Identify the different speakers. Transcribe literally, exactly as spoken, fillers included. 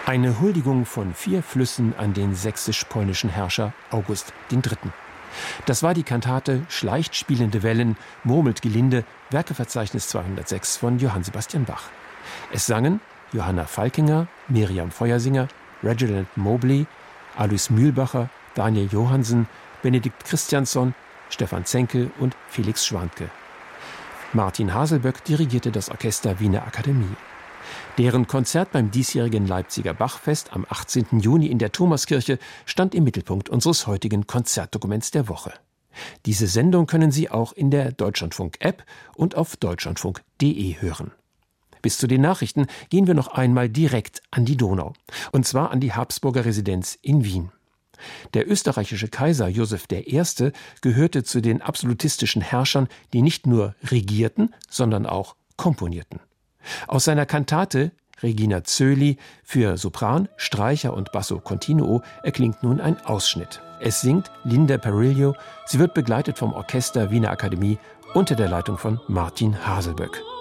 Speaker 1: Eine Huldigung von vier Flüssen an den sächsisch-polnischen Herrscher August der Dritte. Das war die Kantate Schleicht spielende Wellen, murmelt gelinde, Werkeverzeichnis zweihundertsechs von Johann Sebastian Bach. Es sangen Johanna Falkinger, Miriam Feuersinger, Reginald Mobley, Alois Mühlbacher, Daniel Johansen, Benedikt Christiansson, Stefan Zenkel und Felix Schwantke. Martin Haselböck dirigierte das Orchester Wiener Akademie. Deren Konzert beim diesjährigen Leipziger Bachfest am achtzehnten Juni in der Thomaskirche stand im Mittelpunkt unseres heutigen Konzertdokuments der Woche. Diese Sendung können Sie auch in der Deutschlandfunk-App und auf deutschlandfunk punkt de hören. Bis zu den Nachrichten gehen wir noch einmal direkt an die Donau. Und zwar an die Habsburger Residenz in Wien. Der österreichische Kaiser Joseph der Erste gehörte zu den absolutistischen Herrschern, die nicht nur regierten, sondern auch komponierten. Aus seiner Kantate Regina Coeli für Sopran, Streicher und Basso Continuo erklingt nun ein Ausschnitt. Es singt Linda Perillo. Sie wird begleitet vom Orchester Wiener Akademie unter der Leitung von Martin Haselböck.